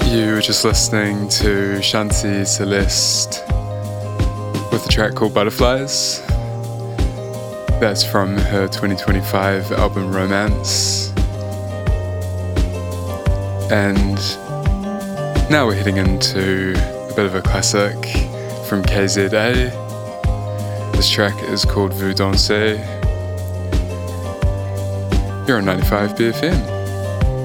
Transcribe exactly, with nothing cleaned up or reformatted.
You were just listening to Shanti Celeste with a track called Butterflies. That's from her twenty twenty-five album Romance. And now we're heading into a bit of a classic from K Z A. This track is called Vous Danser. You're on ninety-five B F M.